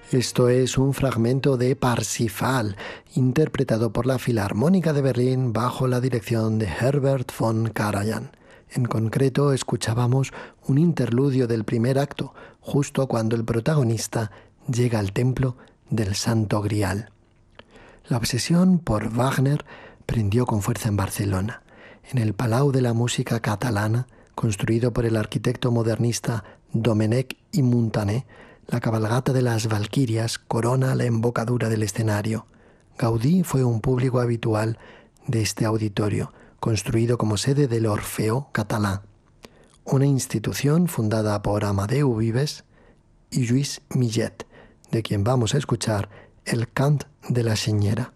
Esto es un fragmento de Parsifal, interpretado por la Filarmónica de Berlín bajo la dirección de Herbert von Karajan. En concreto, escuchábamos un interludio del primer acto, justo cuando el protagonista llega al templo del Santo Grial. La obsesión por Wagner prendió con fuerza en Barcelona. En el Palau de la Música Catalana, construido por el arquitecto modernista Domènec i Montaner, la cabalgata de las Valquirias corona la embocadura del escenario. Gaudí fue un público habitual de este auditorio, construido como sede del Orfeó Català, una institución fundada por Amadeu Vives y Lluís Millet, de quien vamos a escuchar el Cant de la Senyera.